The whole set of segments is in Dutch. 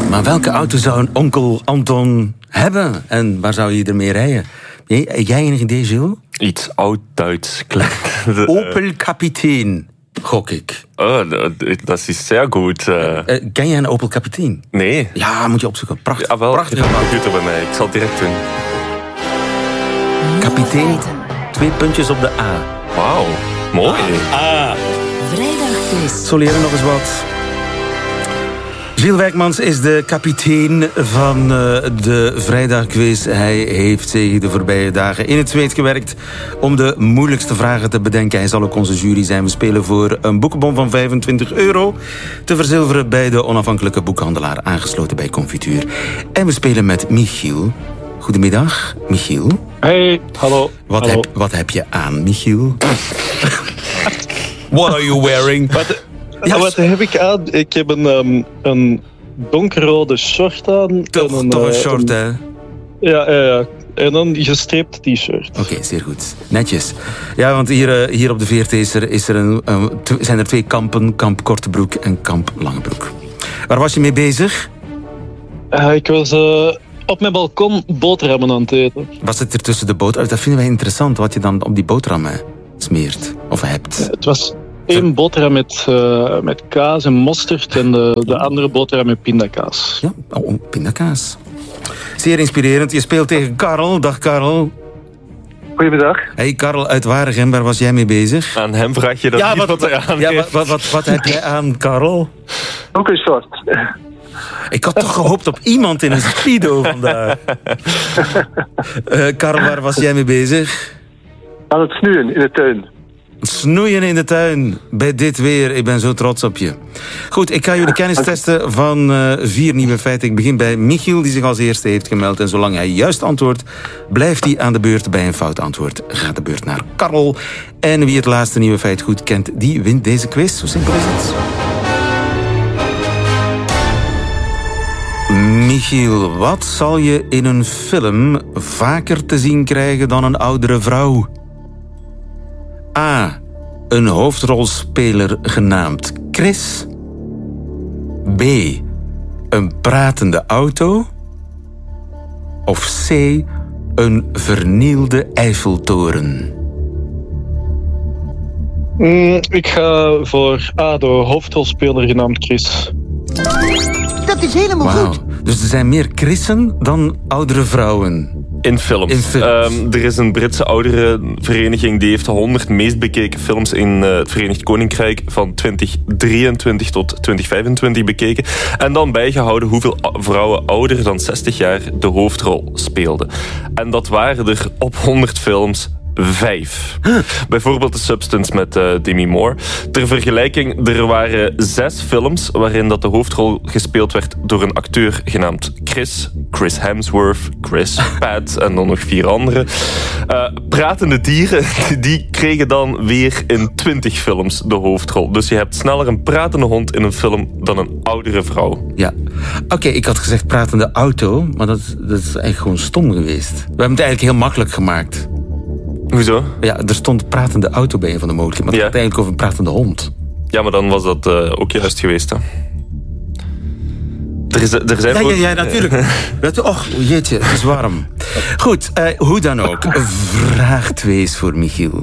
Maar welke auto zou een onkel Anton hebben? En waar zou je ermee rijden? Jij enig idee, Jules? Iets oud-Duits. Opel Kapitein, gok ik. Oh, dat is zeer goed. Ken jij een Opel Kapitein? Nee. Ja, moet je opzoeken. Prachtig. Ja, wel. Prachtig. Computer bij mij. Ik zal het direct doen. Kapitein, 2 puntjes op de A. Wauw, mooi. Vrijdagquiz. Soleren nog eens wat. Gilles Wijkmans is de kapitein van de Vrijdagquiz. Hij heeft zich de voorbije dagen in het zweet gewerkt om de moeilijkste vragen te bedenken. Hij zal ook onze jury zijn. We spelen voor een boekenbon van €25 te verzilveren bij de onafhankelijke boekhandelaar, aangesloten bij Confituur. En we spelen met Michiel. Goedemiddag, Michiel. Hey, hallo. Wat heb je aan, Michiel? What are you wearing? Wat heb ik aan? Ik heb een donkerrode short aan. Toch een short, hè? Ja. En een gestreept t-shirt. Oké, zeer goed. Netjes. Ja, want hier op de VRT zijn er 2 kampen. Kamp Kortebroek en Kamp Langebroek. Waar was je mee bezig? Ik was op mijn balkon boterhammen aan het eten. Was het er tussen de boterhammen? Dat vinden wij interessant, wat je dan op die boterhammen smeert of hebt. Het was 1 boterham met kaas en mosterd en de andere boterham met pindakaas. Ja, pindakaas. Zeer inspirerend. Je speelt tegen Karel. Dag, Karel. Goedemiddag. Hey, Karel uit Waregem, waar was jij mee bezig? Aan hem vraag je dat niet wat hij aan heeft. Wat heb jij aan, Karel? Ook een short. Ik had toch gehoopt op iemand in een speedo vandaag. Karel, waar was jij mee bezig? Aan het snoeien in de tuin. Snoeien in de tuin, bij dit weer. Ik ben zo trots op je. Goed, ik ga jullie kennis testen van 4 nieuwe feiten. Ik begin bij Michiel, die zich als eerste heeft gemeld. En zolang hij juist antwoordt, blijft hij aan de beurt. Bij een fout antwoord gaat de beurt naar Karel. En wie het laatste nieuwe feit goed kent, die wint deze quiz. Zo simpel is het. Michiel, wat zal je in een film vaker te zien krijgen dan een oudere vrouw? A. Een hoofdrolspeler genaamd Chris. B. Een pratende auto. Of C. Een vernielde Eiffeltoren. Ik ga voor A, de hoofdrolspeler genaamd Chris. Dat is helemaal goed. Dus er zijn meer Chrisen dan oudere vrouwen. In films. Er is een Britse ouderenvereniging die heeft de 100 meest bekeken films in het Verenigd Koninkrijk van 2023 tot 2025 bekeken. En dan bijgehouden hoeveel vrouwen ouder dan 60 jaar de hoofdrol speelden. En dat waren er op 100 films 5. Bijvoorbeeld The Substance met Demi Moore. Ter vergelijking, er waren 6 films waarin dat de hoofdrol gespeeld werd door een acteur genaamd Chris Hemsworth, Chris Pratt en dan nog 4 andere. Pratende dieren, die kregen dan weer in 20 films de hoofdrol. Dus je hebt sneller een pratende hond in een film dan een oudere vrouw. Ja. Oké, ik had gezegd pratende auto, maar dat is eigenlijk gewoon stom geweest. We hebben het eigenlijk heel makkelijk gemaakt. Hoezo? Ja, er stond pratende auto bij een van de mogelijkheden, maar het gaat eigenlijk over een pratende hond. Ja, maar dan was dat ook juist geweest, hè. Er zijn ja, natuurlijk. Och, jeetje, het is warm. Goed, hoe dan ook. Vraag 2 is voor Michiel.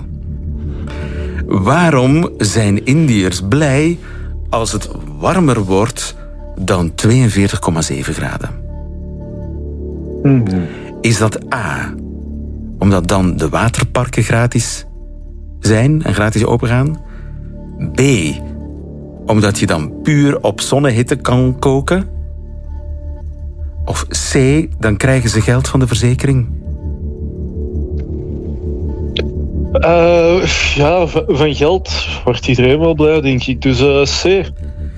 Waarom zijn Indiërs blij als het warmer wordt dan 42,7 graden? Is dat A, omdat dan de waterparken gratis zijn en gratis opengaan? B, omdat je dan puur op zonnehitte kan koken? Of C, dan krijgen ze geld van de verzekering? Van geld wordt iedereen wel blij, denk ik. Dus C.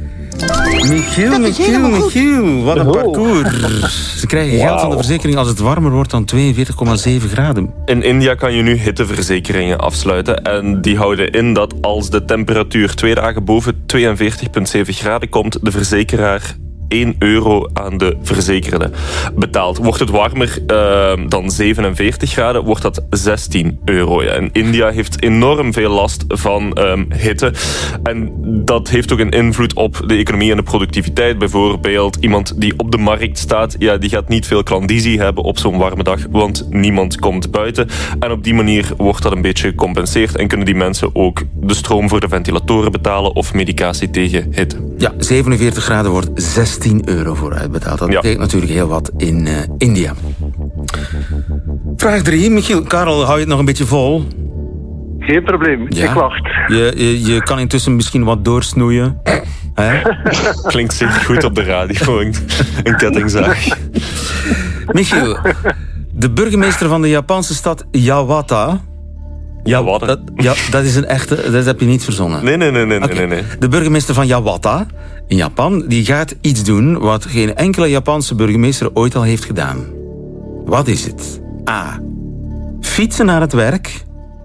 Michiel, wat een parcours. Ze krijgen geld van de verzekering als het warmer wordt dan 42,7 graden. In India kan je nu hitteverzekeringen afsluiten. En die houden in dat als de temperatuur 2 dagen boven 42,7 graden komt, de verzekeraar €1 aan de verzekerde betaald. Wordt het warmer dan 47 graden, wordt dat €16. Ja. En India heeft enorm veel last van hitte. En dat heeft ook een invloed op de economie en de productiviteit. Bijvoorbeeld iemand die op de markt staat, ja, die gaat niet veel klandizie hebben op zo'n warme dag, want niemand komt buiten. En op die manier wordt dat een beetje gecompenseerd en kunnen die mensen ook de stroom voor de ventilatoren betalen of medicatie tegen hitte. Ja, 47 graden wordt €16 voor uitbetaald. Dat betekent natuurlijk heel wat in India. Vraag 3. Michiel, Karel, hou je het nog een beetje vol? Geen probleem, ik wacht. Je kan intussen misschien wat doorsnoeien. Klinkt zeker goed op de radio, een kettingzaag. Michiel, de burgemeester van de Japanse stad Yawata... dat is een echte, dat heb je niet verzonnen. Nee. De burgemeester van Yawata in Japan, die gaat iets doen wat geen enkele Japanse burgemeester ooit al heeft gedaan. Wat is het? A. Fietsen naar het werk.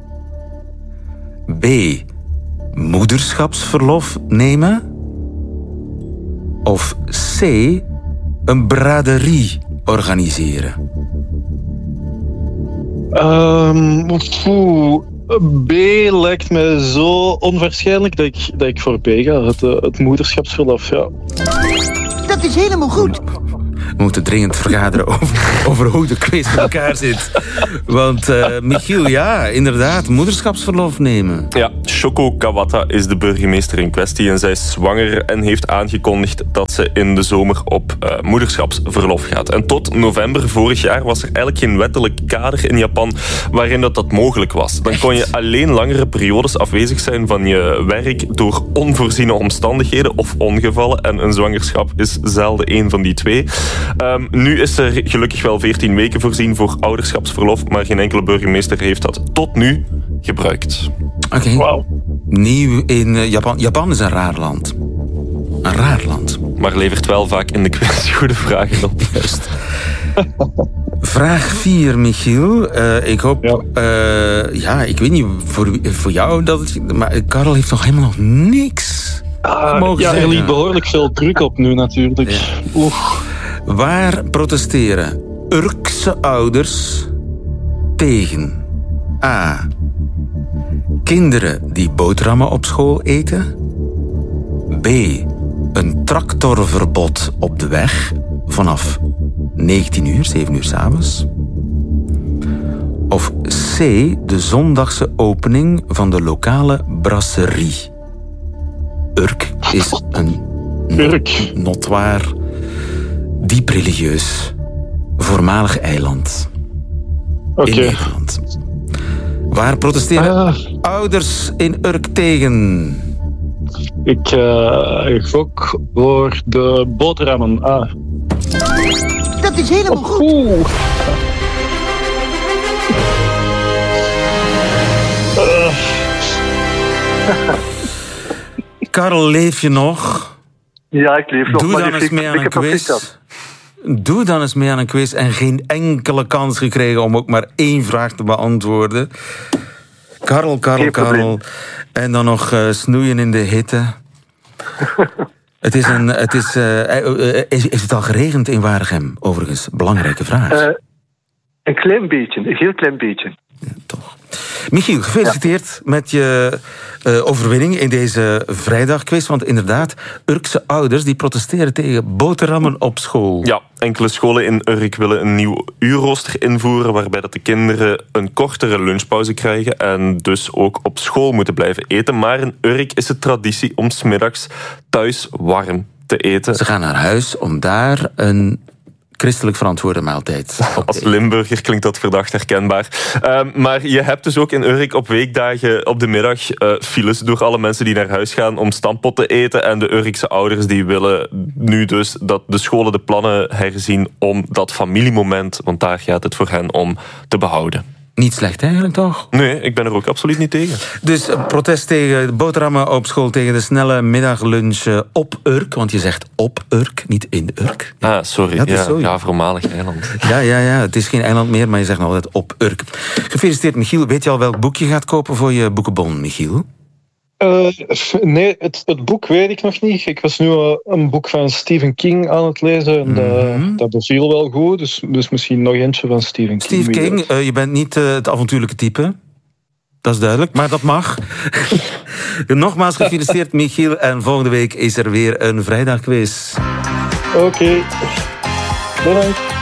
B. Moederschapsverlof nemen. Of C. Een braderie organiseren. B lijkt me zo onwaarschijnlijk dat ik voor B ga. Het moederschapsverlof, ja. Dat is helemaal goed. We moeten dringend vergaderen over hoe de quiz in elkaar zit. Want Michiel, ja, inderdaad, moederschapsverlof nemen. Ja, Shoko Kawata is de burgemeester in kwestie en zij is zwanger en heeft aangekondigd dat ze in de zomer op moederschapsverlof gaat. En tot november vorig jaar was er eigenlijk geen wettelijk kader in Japan waarin dat mogelijk was. Dan kon je alleen langere periodes afwezig zijn van je werk door onvoorziene omstandigheden of ongevallen. En een zwangerschap is zelden één van die twee. Nu is er gelukkig wel 14 weken voorzien voor ouderschapsverlof, maar geen enkele burgemeester heeft dat tot nu gebruikt. Oké. Wow. Nieuw in Japan. Japan is een raar land. Een raar land. Maar levert wel vaak in de quiz goede vragen op. Juist. Vraag 4, Michiel. Ik hoop... ik weet niet voor jou dat het... Maar Karel heeft nog helemaal nog niks. Er ligt behoorlijk veel druk op nu natuurlijk. Ja. Waar protesteren Urkse ouders tegen? A. Kinderen die boterhammen op school eten. B. Een tractorverbod op de weg vanaf 19 uur, 7 uur 's avonds. Of C. De zondagse opening van de lokale brasserie. Urk is een notwaar, diep religieus, voormalig eiland in Nederland. Waar protesteren ouders in Urk tegen? Ik gok voor de boterhammen. Dat is helemaal goed. Karel, leef je nog? Ja, ik leef nog. Doe dan eens mee aan een quiz. Doe dan eens mee aan een quiz en geen enkele kans gekregen om ook maar 1 vraag te beantwoorden. Karel. En dan nog snoeien in de hitte. Heeft het al geregend in Waregem? Overigens, belangrijke vraag. Een klein beetje, een heel klein beetje. Ja, toch. Michiel, gefeliciteerd met je overwinning in deze vrijdagquiz. Want inderdaad, Urkse ouders die protesteren tegen boterhammen op school. Ja, enkele scholen in Urk willen een nieuw uurrooster invoeren, waarbij dat de kinderen een kortere lunchpauze krijgen en dus ook op school moeten blijven eten. Maar in Urk is het traditie om 's middags thuis warm te eten. Ze gaan naar huis om daar een christelijk verantwoorde maaltijd. Als Limburger klinkt dat verdacht herkenbaar. Maar je hebt dus ook in Urk op weekdagen op de middag files door alle mensen die naar huis gaan om stampot te eten. En de Urkse ouders die willen nu dus dat de scholen de plannen herzien om dat familiemoment, want daar gaat het voor hen om, te behouden. Niet slecht eigenlijk, toch? Nee, ik ben er ook absoluut niet tegen. Dus protest tegen de boterhammen op school, tegen de snelle middaglunch op Urk. Want je zegt op Urk, niet in Urk. Ah, sorry. Ja, voormalig eiland. Ja, het is geen eiland meer, maar je zegt nog altijd op Urk. Gefeliciteerd, Michiel. Weet je al welk boek je gaat kopen voor je boekenbon, Michiel? Nee, het boek weet ik nog niet. Ik was nu een boek van Stephen King aan het lezen. En dat beviel wel goed. Dus misschien nog eentje van Stephen King. Steve King, je bent niet het avontuurlijke type. Dat is duidelijk, maar dat mag. Nogmaals gefeliciteerd, Michiel. En volgende week is er weer een vrijdagquiz. Oké. Bedankt.